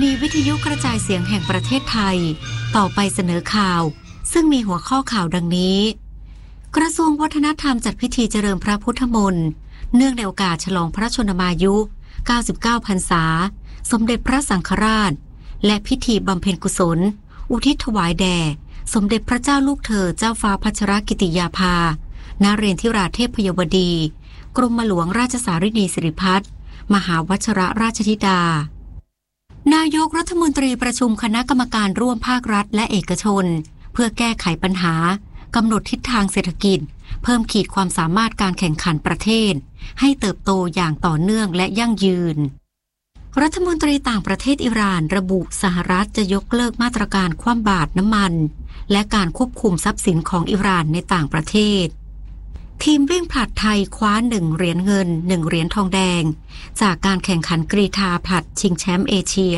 นีวิทยุกระจายเสียงแห่งประเทศไทยต่อไปเสนอข่าวซึ่งมีหัวข้อข่าวดังนี้กระทรวงวัฒนธรรมจัดพิธีเจริญพระพุทธมนต์เนื่องในโอกาสฉลองพระชนมายุ99พรรษาสมเด็จพระสังฆราชและพิธีบำเพ็ญกุศลอุทิศถวายแด่สมเด็จพระเจ้าลูกเธอเจ้าฟ้าพัชรกิติยาภานเรศธิราเทพยวดีกรมหลวงราชสารินีสิริพัฒน์มหาวชิรราชธิดานายกรัฐมนตรีประชุมคณะกรรมการร่วมภาครัฐและเอกชนเพื่อแก้ไขปัญหากำหนดทิศทางเศรษฐกิจเพิ่มขีดความสามารถการแข่งขันประเทศให้เติบโตอย่างต่อเนื่องและยั่งยืนรัฐมนตรีต่างประเทศอิหร่านระบุสหรัฐจะยกเลิกมาตรการคว่ำบาตรน้ำมันและการควบคุมทรัพย์สินของอิหร่านในต่างประเทศทีมวิ่งผลัดไทยคว้า1เหรียญเงิน1เหรียญทองแดงจากการแข่งขันกรีฑาผลัดชิงแชมป์เอเชีย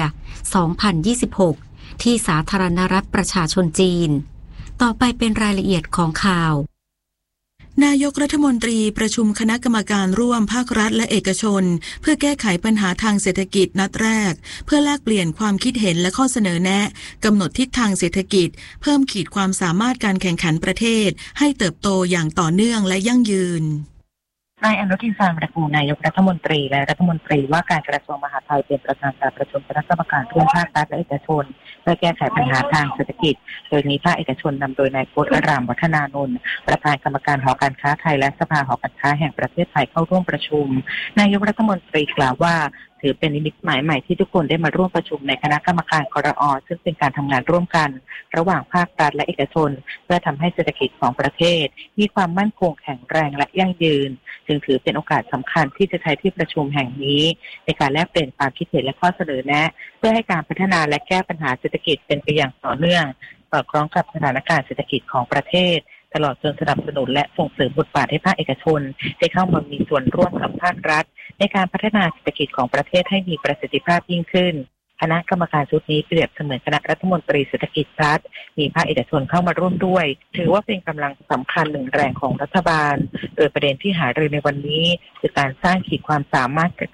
2026ที่สาธารณรัฐประชาชนจีนต่อไปเป็นรายละเอียดของข่าวนายกรัฐมนตรีประชุมคณะกรรมการร่วมภาครัฐและเอกชนเพื่อแก้ไขปัญหาทางเศรษฐกิจนัดแรกเพื่อแลกเปลี่ยนความคิดเห็นและข้อเสนอแนะกำหนดทิศทางเศรษฐกิจเพิ่มขีดความสามารถการแข่งขันประเทศให้เติบโตอย่างต่อเนื่องและยั่งยืนนายอนุทิน ชาญวิรากูลนายกรัฐมนตรีและรัฐมนตรีว่าการกระทรวงมหาดไทยเป็นประธานการประชุมคณะกรรมการร่วมภาครัฐและเอกชนเพื่อแก้ไขปัญหาทางเศรษฐกิจโดยมีภาคเอกชนนำโดยนายพจน์อรามวัฒนานนท์ประธานกรรมการหอการค้าไทยและสภาหอการค้าแห่งประเทศไทยเข้าร่วมประชุมนายกรัฐมนตรีกล่าวว่าถือเป็นนิมิตหมายใหม่ที่ทุกคนได้มาร่วมประชุมในคณะกรรมการกรอ.ซึ่งเป็นการทำงานร่วมกันระหว่างภาครัฐและเอกชนเพื่อทำให้เศรษฐกิจของประเทศมีความมั่นคงแข็งแรงและยั่งยืนจึงถือเป็นโอกาสสำคัญที่จะใช้ที่ประชุมแห่งนี้ในการแลกเปลี่ยนความคิดเห็นและข้อเสนอแนะเพื่อให้การพัฒนาและแก้ปัญหาเศรษฐกิจเป็นไปอย่างต่อเนื่องสอดคล้องกับสถานการณ์เศรษฐกิจของประเทศตลอดจนสนับสนุนและส่งเสริมบทบาทให้ภาคเอกชนได้เข้ามามีส่วนร่วมกับภาครัฐในการพัฒนาเศรษฐกิจของประเทศให้มีประสิทธิภาพยิ่งขึ้นคณะกรรมการชุดนี้เปรียบเสมือนคณะรัฐมนตรีเศรษฐกิจรัฐมีภาคเอกชนเข้ามาร่วมด้วยถือว่าเป็นกำลังสำคัญหนึ่งแรงของรัฐบาลโดยประเด็นที่หารือในวันนี้คือการสร้างขีดความสามารถ